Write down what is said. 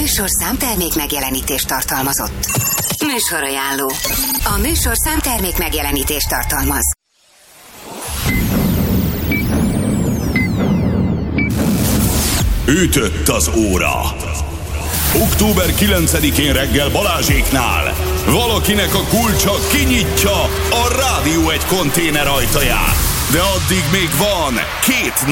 műsor számtermék megjelenítést tartalmazott. Műsorajánló. A műsor számtermék megjelenítést tartalmaz. Ütött az óra. Október 9-én reggel Balázséknál valakinek a kulcsa kinyitja a Rádió 1 konténer ajtaját. De addig még van 2